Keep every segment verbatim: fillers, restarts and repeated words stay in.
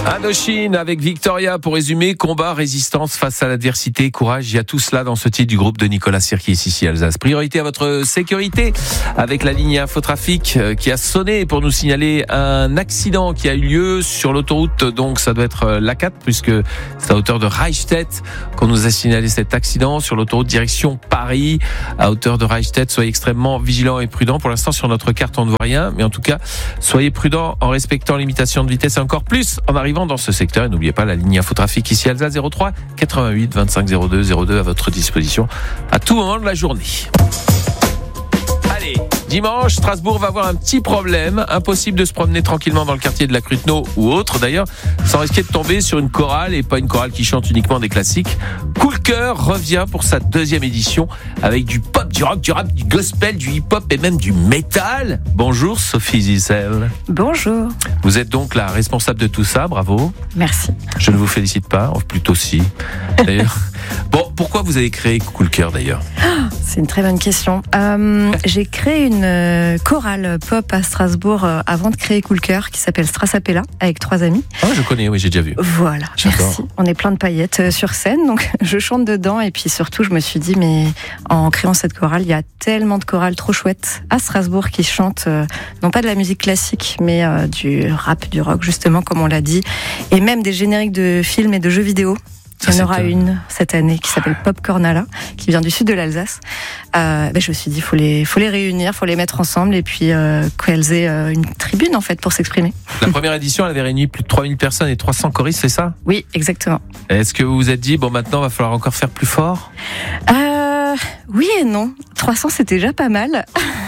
Indochine avec Victoria pour résumer, combat, résistance face à l'adversité, courage, il y a tout cela dans ce titre du groupe de Nicolas Sirkis ici à Alsace. Priorité à votre sécurité avec la ligne infotrafic qui a sonné pour nous signaler un accident qui a eu lieu sur l'autoroute, donc ça doit être l'A quatre puisque c'est à hauteur de Reichstedt qu'on nous a signalé cet accident sur l'autoroute direction Paris. À hauteur de Reichstedt, soyez extrêmement vigilants et prudents. Pour l'instant sur notre carte on ne voit rien, mais en tout cas soyez prudents en respectant les limitations de vitesse et encore plus en arrivant dans ce secteur. Et n'oubliez pas la ligne infotrafic ici à Alsace zéro trois quatre-vingt-huit vingt-cinq zéro deux zéro deux à votre disposition à tout moment de la journée. Allez, dimanche, Strasbourg va avoir un petit problème. Impossible de se promener tranquillement dans le quartier de la Cruteno ou autre d'ailleurs, sans risquer de tomber sur une chorale, et pas une chorale qui chante uniquement des classiques. Cool Cœur revient pour sa deuxième édition avec du pop, du rock, du rap, du gospel, du hip-hop et même du métal. Bonjour Sophie Zissel. Bonjour. Vous êtes donc la responsable de tout ça, bravo. Merci. Je ne vous félicite pas, plutôt si. D'ailleurs. Bon, pourquoi vous avez créé Cool Cœur d'ailleurs ? C'est une très bonne question. Euh, j'ai créé une euh, chorale pop à Strasbourg euh, avant de créer Cool Cœur qui s'appelle Strasapella avec trois amis. Ah, je connais, oui, j'ai déjà vu. Voilà, J'adore. Merci. On est plein de paillettes euh, sur scène, donc je chante dedans et puis surtout je me suis dit, mais en créant cette chorale, il y a tellement de chorales trop chouettes à Strasbourg qui chantent euh, non pas de la musique classique, mais euh, du rap, du rock justement, comme on l'a dit, et même des génériques de films et de jeux vidéo. Il y en aura une cette année qui s'appelle Popcornala, qui vient du sud de l'Alsace. Euh, ben je me suis dit, faut les, faut les réunir, faut les mettre ensemble et puis euh, qu'elles aient euh, une tribune en fait pour s'exprimer. La première édition, elle avait réuni plus de trois mille personnes et trois cents choristes, c'est ça ? Oui, exactement. Est-ce que vous vous êtes dit, bon, maintenant, il va falloir encore faire plus fort ? euh, Oui et non. trois cents, c'était déjà pas mal.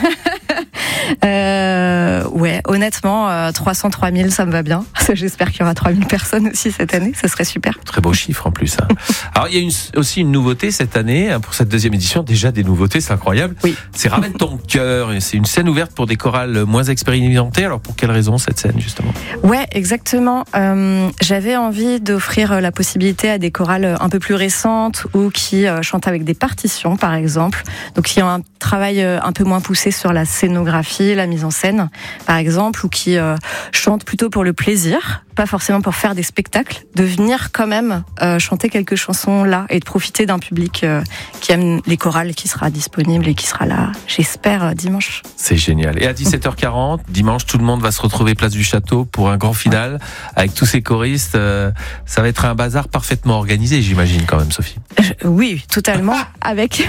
Euh, ouais, honnêtement, euh, trois cents, trois mille, ça me va bien. J'espère qu'il y aura trois mille personnes aussi cette année, ça serait super. Très beau chiffre en plus. Hein. Alors, il y a une, aussi une nouveauté cette année, hein, pour cette deuxième édition. Déjà des nouveautés, c'est incroyable. Oui. C'est Ramène ton cœur. Et c'est une scène ouverte pour des chorales moins expérimentées. Alors, pour quelle raison cette scène, justement ? Ouais, exactement. Euh, j'avais envie d'offrir la possibilité à des chorales un peu plus récentes ou qui euh, chantent avec des partitions, par exemple. Donc, qui ont un travail un peu moins poussé sur la scénographie, la mise en scène, par exemple, ou qui euh, chantent plutôt pour le plaisir, pas forcément pour faire des spectacles, de venir quand même euh, chanter quelques chansons là et de profiter d'un public euh, qui aime les chorales, qui sera disponible et qui sera là, j'espère, euh, dimanche. C'est génial. Et à dix-sept heures quarante, dimanche, tout le monde va se retrouver place du Château pour un grand final avec tous ces choristes. Euh, ça va être un bazar parfaitement organisé, j'imagine quand même, Sophie. Je, oui, totalement. Avec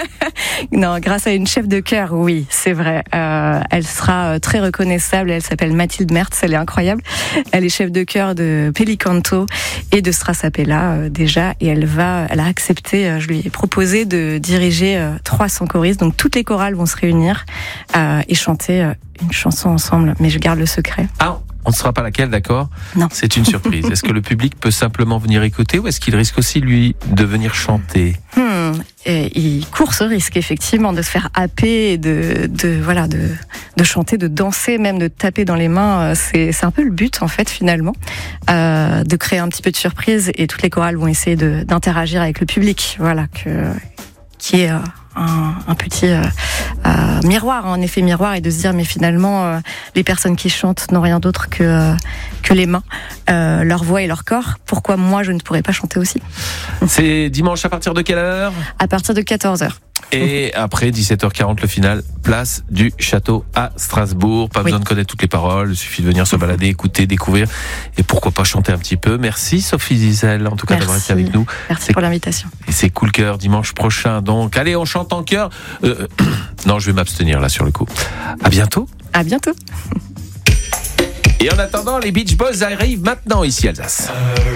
non, grâce à une chef de chœur, oui, c'est vrai. Euh, elle sera très reconnaissable. Elle s'appelle Mathilde Mertz. Elle est incroyable. Elle est chef de chœur de Pelicanto et de Strasapella euh, déjà. Et elle va, elle a accepté. Euh, je lui ai proposé de diriger euh, trois cents choristes. Donc toutes les chorales vont se réunir euh, et chanter euh, une chanson ensemble. Mais je garde le secret. Ah. On ne saura pas laquelle, d'accord ? Non. C'est une surprise. Est-ce que le public peut simplement venir écouter ou est-ce qu'il risque aussi, lui, de venir chanter ? Hmm. Et il court ce risque, effectivement, de se faire happer, et de, de, voilà, de, de chanter, de danser, même de taper dans les mains. C'est, c'est un peu le but, en fait, finalement, euh, de créer un petit peu de surprise et toutes les chorales vont essayer de, d'interagir avec le public. Voilà, que, qui est... Euh, Un, un petit euh, euh, miroir, un effet miroir, et de se dire mais finalement euh, les personnes qui chantent n'ont rien d'autre que, euh, que les mains, euh, leur voix et leur corps. Pourquoi moi je ne pourrais pas chanter aussi ? C'est dimanche à partir de quelle heure ? À partir de quatorze heures. Et après dix-sept heures quarante, le final, place du Château à Strasbourg. Pas oui. besoin de connaître toutes les paroles, il suffit de venir se balader, écouter, découvrir et pourquoi pas chanter un petit peu. Merci Sophie Zissel, en tout cas, Merci. d'avoir été avec nous. Merci c'est... pour l'invitation. Et c'est Cool Cœur dimanche prochain. Donc allez, on chante en chœur. Euh, non, je vais m'abstenir là sur le coup. À bientôt. À bientôt. Et en attendant, les Beach Boys arrivent maintenant ici à Alsace.